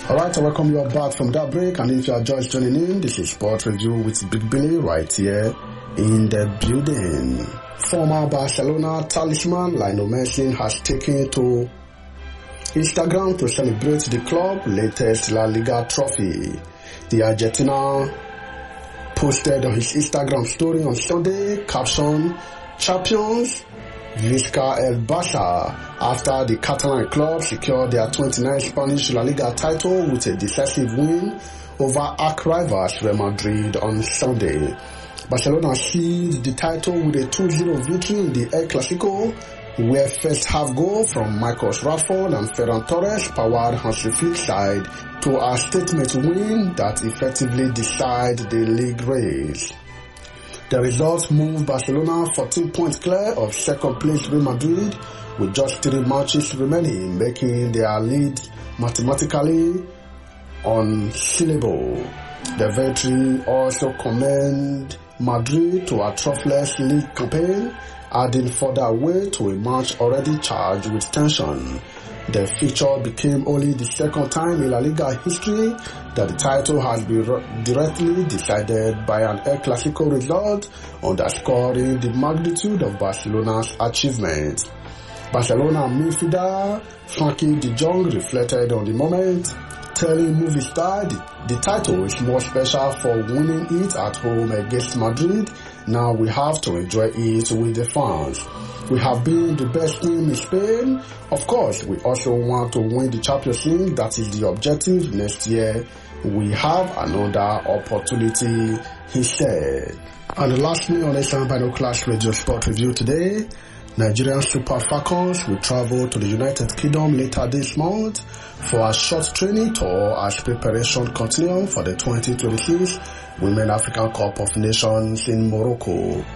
Alright, I welcome you all back from that break, and if you are just joining in, this is Sport Review with Big Billy right here in the building. Former Barcelona talisman Lionel Messi has taken to Instagram to celebrate the club's latest La Liga trophy. The Argentina posted on his Instagram story on Sunday, caption, "Champions Visca El Barça," after the Catalan club secured their 29th Spanish La Liga title with a decisive win over arch rivals Real Madrid on Sunday. Barcelona sealed the title with a 2-0 victory in the El Clasico, where first half goal from Marcus Rashford and Ferran Torres powered Hansi Flick's side to a statement win that effectively decided the league race. The results moved Barcelona 14 points clear of second place Real Madrid with just 3 matches remaining, making their lead mathematically unsealable. The victory also commended Madrid to a trophyless league campaign, adding further weight to a match already charged with tension. The feature became only the second time in La Liga history that the title has been directly decided by an El Clasico result, underscoring the magnitude of Barcelona's achievement. Barcelona midfielder Frankie de Jong reflected on the moment, telling Movistar the title is more special for winning it at home against Madrid. Now we have to enjoy it with the fans. We have been the best team in Spain. Of course, we also want to win the Champions League. That is the objective. Next year, we have another opportunity, he said. And lastly, on Asian Binoculars Radio Sport Review today, Nigerian Super Falcons will travel to the United Kingdom later this month for a short training tour as preparation continues for the 2026 Women African Cup of Nations in Morocco.